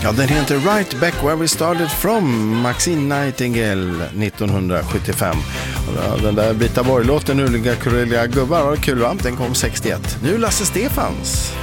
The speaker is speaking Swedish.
Ja, den heter Right Back Where We Started From, Maxine Nightingale 1975. Och den där Brita Borg-låten, Ulliga Kureliga gubbar, var kul va? Den kom 61. Nu Lasse Stefans.